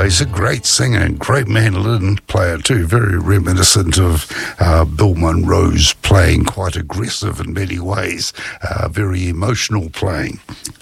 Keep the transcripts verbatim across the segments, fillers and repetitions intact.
Uh, he's a great singer and great mandolin player too, very reminiscent of uh, Bill Monroe's playing, quite aggressive in many ways, uh, very emotional playing.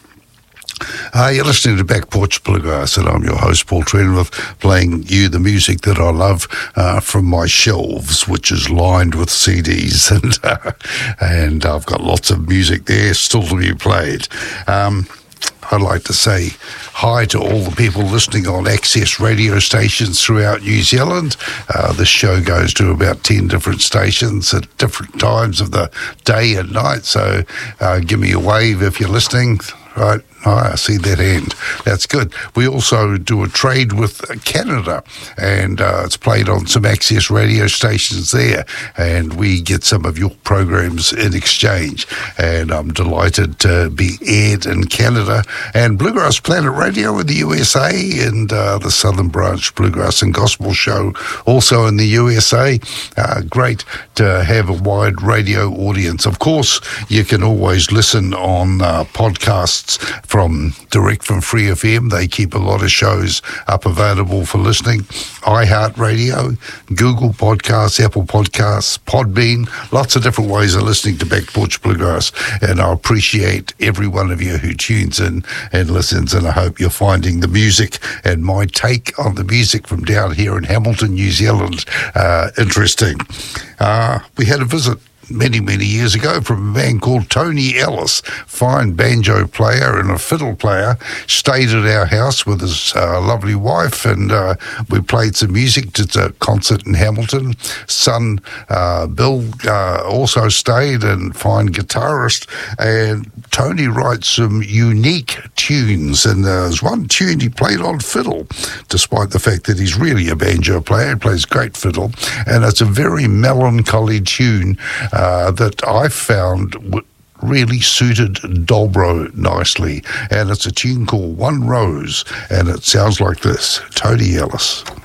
Uh, you're listening to Back Porch Bluegrass, and I'm your host, Paul Trenwith, playing you the music that I love uh, from my shelves, which is lined with C Ds, and uh, and I've got lots of music there still to be played. Um, I'd like to say hi to all the people listening on access radio stations throughout New Zealand. Uh, this show goes to about ten different stations at different times of the day and night, so uh, give me a wave if you're listening. Right, oh, I see that end. That's good. We also do a trade with Canada, and uh, it's played on some access radio stations there, and we get some of your programs in exchange. And I'm delighted to be aired in Canada, and Bluegrass Planet Radio in the U S A, and uh, the Southern Branch Bluegrass and Gospel Show also in the U S A. Uh, great to have a wide radio audience. Of course, you can always listen on uh, podcasts from direct from Free F M. They keep a lot of shows up available for listening. iHeartRadio, Google Podcasts, Apple Podcasts, Podbean, lots of different ways of listening to Back Porch Bluegrass, and I appreciate every one of you who tunes in and listens, and I hope you're finding the music and my take on the music from down here in Hamilton, New Zealand, uh, interesting. Uh, we had a visit many, many years ago from a man called Tony Ellis, fine banjo player and a fiddle player, stayed at our house with his uh, lovely wife, and uh, we played some music, did a concert in Hamilton. Son, uh, Bill, uh, also stayed, and fine guitarist, and Tony writes some unique tunes, and there's one tune he played on fiddle, despite the fact that he's really a banjo player. He plays great fiddle, and it's a very melancholy tune Uh, that I found w- really suited dobro nicely, and it's a tune called One Rose, and it sounds like this. Tony Ellis.